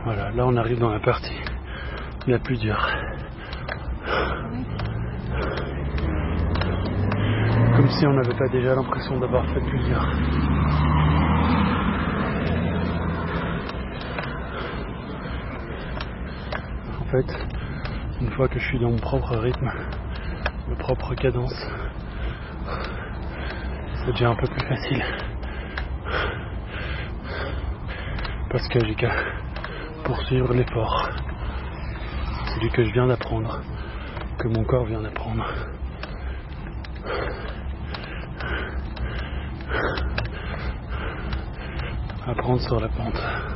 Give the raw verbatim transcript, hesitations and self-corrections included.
Voilà, là on arrive dans la partie la plus dure. Comme si on n'avait pas déjà l'impression d'avoir fait plusieurs. En fait, une fois que je suis dans mon propre rythme, ma propre cadence, ça devient un peu plus facile. Parce que j'ai qu'à poursuivre l'effort. Celui que je viens d'apprendre, que mon corps vient d'apprendre. Apprendre sur la pente.